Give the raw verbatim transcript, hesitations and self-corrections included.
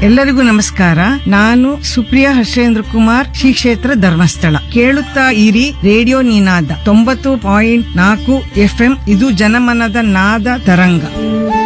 ಎಲ್ಲರಿಗೂ ನಮಸ್ಕಾರ. ನಾನು ಸುಪ್ರಿಯಾ ಹರ್ಷೇಂದ್ರ ಕುಮಾರ್, ಶ್ರೀ ಕ್ಷೇತ್ರ ಧರ್ಮಸ್ಥಳ. ಕೇಳುತ್ತಾ ಇರಿ ರೇಡಿಯೋ ನಿನಾದ ತೊಂಬತ್ತು ಪಾಯಿಂಟ್ ನಾಲ್ಕು ಎಫ್ಎಂ. ಇದು ಜನಮನದ ನಾದ ತರಂಗ.